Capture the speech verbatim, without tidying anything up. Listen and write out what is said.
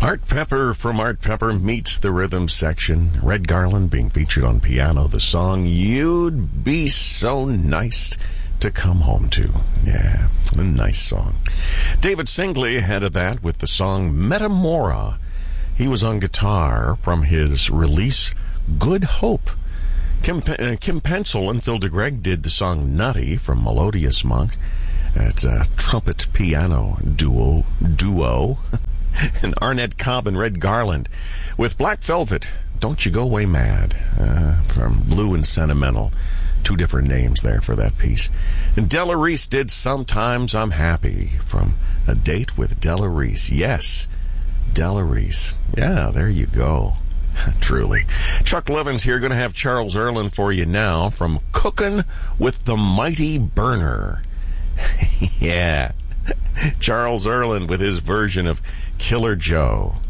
Art Pepper from Art Pepper meets the rhythm section. Red Garland being featured on piano. The song You'd Be So Nice to Come Home To. Yeah, a nice song. David Singley ahead of that with the song Metamora. He was on guitar from his release Good Hope. Kim, uh, Kim Pencil and Phil DeGreg did the song Nutty from Melodious Monk. It's a trumpet piano duo. duo. And Arnett Cobb and Red Garland with Black Velvet, Don't You Go Away Mad, uh, from Blue and Sentimental. Two different names there for that piece. And Della Reese did Sometimes I'm Happy from A Date with Della Reese. Yes, Della Reese. Yeah, there you go. Truly. Chuck Levins here, going to have Charles Earland for you now from Cookin' with the Mighty Burner. Yeah. Charles Earland with his version of Killer Joe.